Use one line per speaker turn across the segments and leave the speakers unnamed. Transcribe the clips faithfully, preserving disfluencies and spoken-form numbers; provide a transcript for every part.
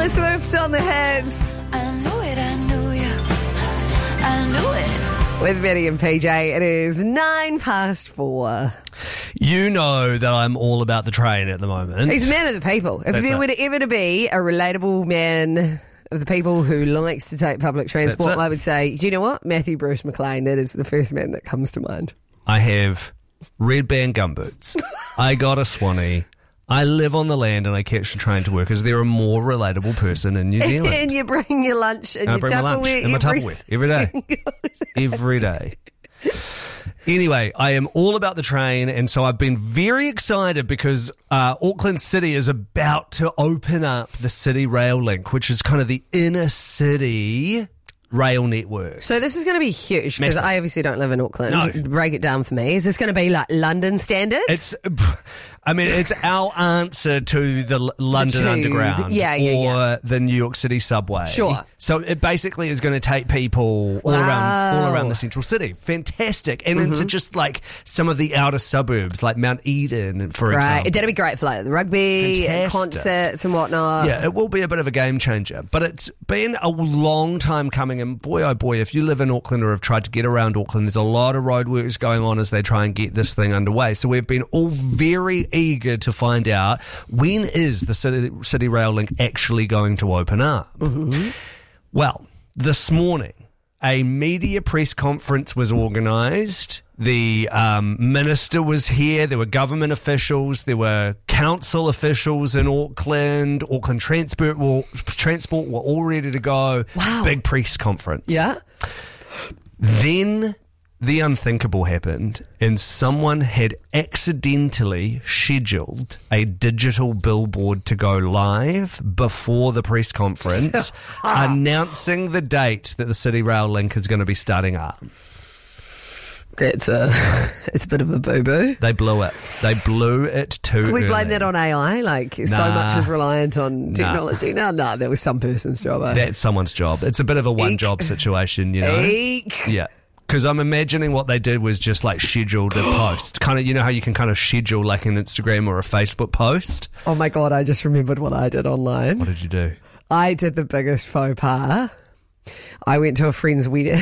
Taylor Swift on the hits.
I knew it, I knew you. I knew it.
With Betty and P J, it is nine past four.
You know that I'm all about the train at the moment.
He's a man of the people. If
That's
there
it.
were to ever to be a relatable man of the people who likes to take public transport,
That's it.
I would say, do you know what? Matthew Bruce McLean, that is the first man that comes to mind.
I have red band gumboots. I got a Swanee. I live on the land and I catch the train to work. Is there a more relatable person in New Zealand?
And you bring your lunch and
I
your
bring my lunch
Tupperware
and my
every
Tupperware every day. Every day. Anyway, I am all about the train, and so I've been very excited because uh, Auckland City is about to open up the City Rail Link, which is kind of the inner city rail network.
So this is going to be huge because
Massive.
I obviously don't live in Auckland.
No.
Break it down for me. Is this going to be like London standards?
It's, I mean, it's our answer to the L- London
tube.
Underground
Yeah, yeah,
or
yeah.
the New York City subway.
Sure.
So it basically is going to take people all
Wow.
around all around the central city. Fantastic. And
Mm-hmm.
into just like some of the outer suburbs, like Mount Eden, for
Right.
example.
That'd be great for like the rugby,
Fantastic.
concerts and whatnot.
Yeah, it will be a bit of a game changer, but it's been a long time coming, and boy oh boy, if you live in Auckland or have tried to get around Auckland, there's a lot of roadworks going on as they try and get this thing underway. So we've been all very eager to find out, when is the City, City Rail Link actually going to open up? Mm-hmm. Well, this morning, a media press conference was organised. The um, minister was here. There were government officials. There were council officials in Auckland. Auckland Transport were, Transport were all ready to go.
Wow.
Big press conference.
Yeah.
Then the unthinkable happened, and someone had accidentally scheduled a digital billboard to go live before the press conference, announcing the date that the City Rail Link is going to be starting up.
It's a, it's a bit of a boo-boo.
They blew it. They blew it too
Can we blame
early.
that on A I? Like, so
Nah.
much is reliant on technology. No, no, that was some person's job. Eh?
That's someone's job. It's a bit of a one-job
Eek.
situation, you know?
Eek.
Yeah. Because I'm imagining what they did was just like scheduled a post. Kind of, you know how you can kind of schedule like an Instagram or a Facebook post?
Oh my God, I just remembered what I did online.
What did you do?
I did the biggest faux pas. I went to a friend's wedding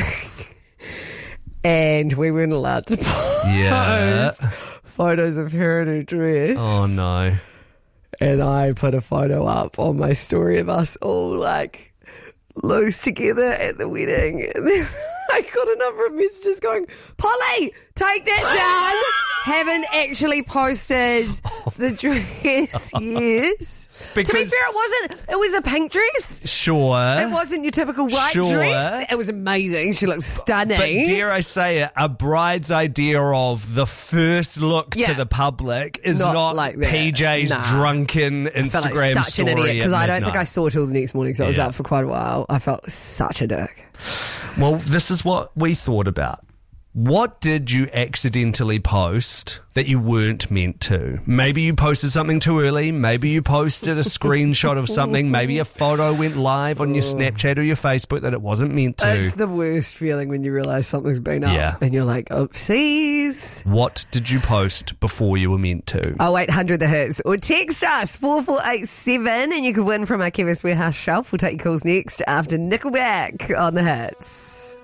and we weren't allowed to
Yeah.
post photos of her in her dress.
Oh, no.
And I put a photo up on my story of us all like loose together at the wedding. And then I got a number of messages going, Polly, take that down. Haven't actually posted the dress yet. To be
Because-
fair, it wasn't. It was a pink dress.
Sure.
It wasn't your typical white
Sure.
dress. It was amazing. She looked stunning.
But dare I say it, a bride's idea of the first look
Yeah.
to the public is
Not
not,
like that.
P J's
Nah.
drunken
I felt
Instagram
like such
story.
an idiot because
at
I don't think
midnight.
I saw it till the next morning, so I was
Yeah.
out for quite a while. I felt such a dick.
Well, this is what we thought about. What did you accidentally post that you weren't meant to? Maybe you posted something too early. Maybe you posted a screenshot of something. Maybe a photo went live on your Snapchat or your Facebook that it wasn't meant to.
It's the worst feeling when you realise something's been up
Yeah.
and you're like, oopsies.
What did you post before you were meant to?
Oh, eight hundred the hits. Or text us, four four eight seven, and you could win from our Chemist Warehouse shelf. We'll take your calls next after Nickelback on the hits.